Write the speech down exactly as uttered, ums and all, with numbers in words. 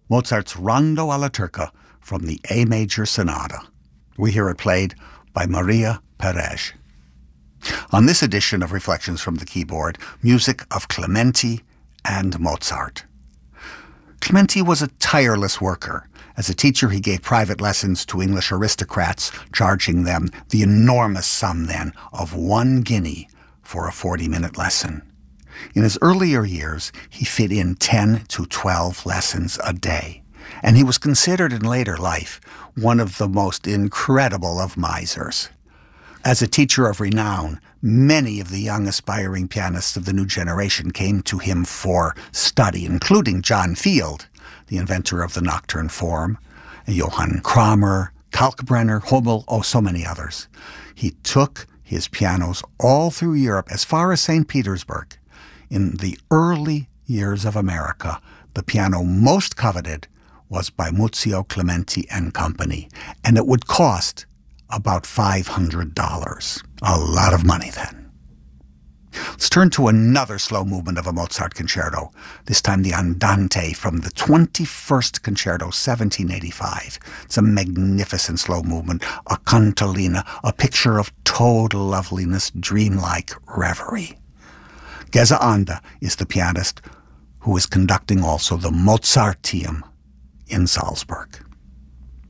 Mozart's Rondo alla Turca from the A Major Sonata. We hear it played by Maria Perez. On this edition of Reflections from the Keyboard, music of Clementi and Mozart. Clementi was a tireless worker. As a teacher, he gave private lessons to English aristocrats, charging them the enormous sum then of one guinea for a forty-minute lesson. In his earlier years, he fit in ten to twelve lessons a day, and he was considered in later life one of the most incredible of misers. As a teacher of renown, many of the young aspiring pianists of the new generation came to him for study, including John Field, the inventor of the nocturne form, and Johann Kramer, Kalkbrenner, Hummel, oh, so many others. He took his pianos all through Europe, as far as Saint Petersburg. In the early years of America, the piano most coveted was by Muzio Clementi and Company, and it would cost about five hundred dollars. A lot of money then. Let's turn to another slow movement of a Mozart concerto, this time the Andante from the twenty-first Concerto, seventeen eighty-five. It's a magnificent slow movement, a cantilena, a picture of total loveliness, dreamlike reverie. Geza Anda is the pianist who is conducting also the Mozarteum in Salzburg.